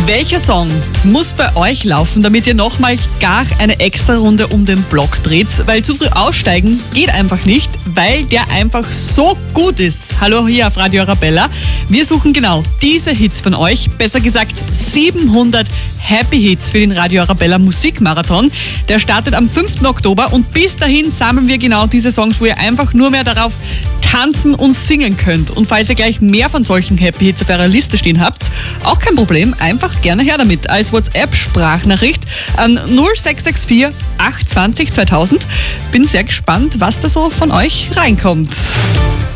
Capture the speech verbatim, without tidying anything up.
Welcher Song muss bei euch laufen, damit ihr nochmal gar eine extra Runde um den Block dreht? Weil zu früh aussteigen geht einfach nicht, weil der einfach so gut ist. Hallo hier auf Radio Arabella. Wir suchen genau diese Hits von euch, besser gesagt siebenhundert Happy Hits für den Radio Arabella Musikmarathon. Der startet am fünften Oktober und bis dahin sammeln wir genau diese Songs, wo ihr einfach nur mehr darauf tanzen und singen könnt. Und falls ihr gleich mehr von solchen Happy Hits auf eurer Liste stehen habt, auch kein Problem, einfach gerne her damit als WhatsApp-Sprachnachricht an null sechs sechs vier acht zwei null zweitausend. Bin sehr gespannt, was da so von euch reinkommt.